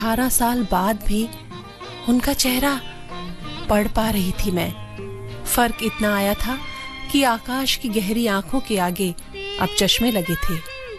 18 साल बाद भी उनका चेहरा पढ़ पा रही थी मैं। फर्क इतना आया था कि आकाश की गहरी आंखों के आगे अब चश्मे लगे थे।